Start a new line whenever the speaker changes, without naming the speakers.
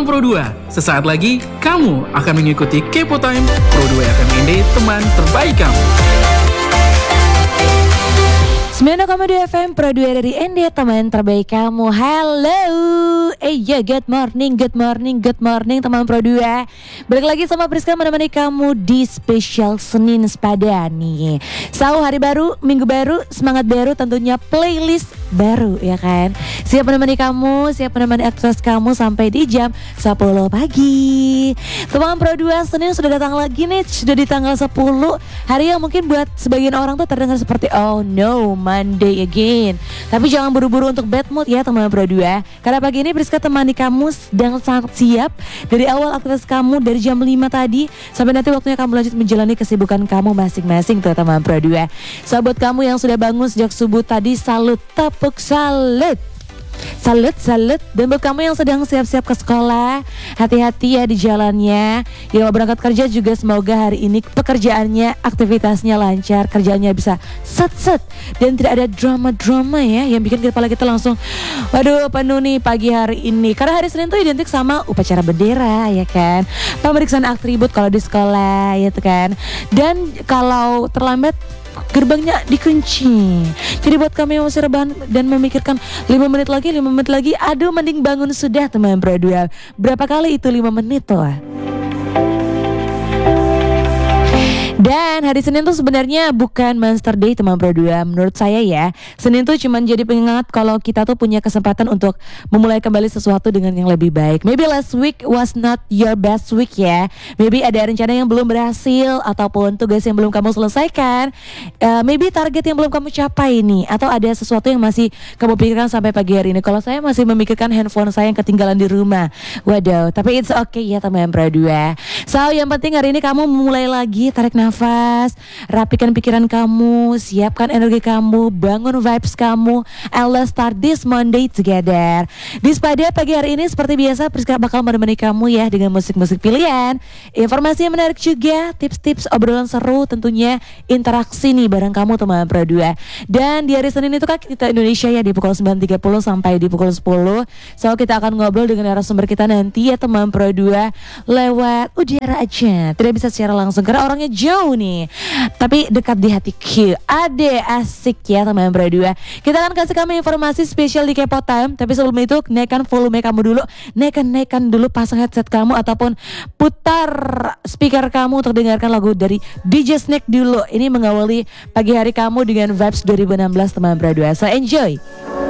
Teman Pro 2, sesaat lagi kamu akan mengikuti Kepo Time Pro 2 FM ND, teman terbaik kamu.
9,2 FM Pro 2 dari ND, teman terbaik kamu. Halo, good morning teman Pro 2. Balik lagi sama Priska menemani kamu di spesial Senin sepada nih. Hari baru, minggu baru, semangat baru, tentunya playlist baru ya kan. Siap menemani kamu, siap menemani aktivitas kamu sampai di jam 10 pagi. Teman Pro 2, Senin sudah datang lagi nih, sudah di tanggal 10. Hari yang mungkin buat sebagian orang tuh terdengar seperti oh no, Monday again. Tapi jangan buru-buru untuk bad mood ya teman Pro 2. Karena pagi ini Priska temani kamu dan sangat siap dari awal aktivitas kamu dari jam 5 tadi sampai nanti waktunya kamu lanjut menjalani kesibukan kamu masing-masing tuh teman Pro 2. So buat kamu yang sudah bangun sejak subuh tadi, salut, tepuk salut. Salut. Dan buat kamu yang sedang siap-siap ke sekolah, hati-hati ya di jalannya. Yang mau berangkat kerja juga semoga hari ini pekerjaannya, aktivitasnya lancar, kerjaannya bisa set dan tidak ada drama-drama ya yang bikin kepala kita langsung waduh penuh nih pagi hari ini. Karena hari Senin tuh identik sama upacara bendera ya kan, pemeriksaan atribut kalau di sekolah ya kan. Dan kalau terlambat gerbangnya dikunci. Jadi buat kami yang masih rebahan dan memikirkan 5 menit lagi, aduh mending bangun sudah teman Pro 2. Berapa kali itu 5 menit tuh? Dan hari Senin tuh sebenarnya bukan Monster Day teman Pro 2. Menurut saya ya, Senin tuh cuma jadi pengingat kalau kita tuh punya kesempatan untuk memulai kembali sesuatu dengan yang lebih baik. Maybe last week was not your best week ya. Maybe ada rencana yang belum berhasil ataupun tugas yang belum kamu selesaikan. Maybe target yang belum kamu capai nih, atau ada sesuatu yang masih kamu pikirkan sampai pagi hari ini. Kalau saya masih memikirkan handphone saya yang ketinggalan di rumah. Waduh, tapi it's okay ya teman Pro 2. So yang penting hari ini kamu memulai lagi, tarik nafas, rapikan pikiran kamu, siapkan energi kamu, bangun vibes kamu, and let's start this Monday together. Di Spada pagi hari ini seperti biasa Priska bakal menemani kamu ya dengan musik-musik pilihan, informasi yang menarik juga, tips-tips, obrolan seru, tentunya interaksi nih bareng kamu teman Pro 2. Dan di hari Senin itu kan kita Indonesia ya di pukul 9.30 sampai di pukul 10. So kita akan ngobrol dengan narasumber kita nanti ya teman Pro 2 lewat udara aja. Tidak bisa secara langsung karena orangnya jauh nih, tapi dekat di hatiku. Ade asik ya teman Pro 2. Kita akan kasih kamu informasi spesial di Kepo Time. Tapi sebelum itu naikkan volume kamu dulu, naikkan dulu, pasang headset kamu ataupun putar speaker kamu untuk dengarkan lagu dari DJ Snake dulu. Ini mengawali pagi hari kamu dengan vibes 2016 teman Pro 2. So enjoy.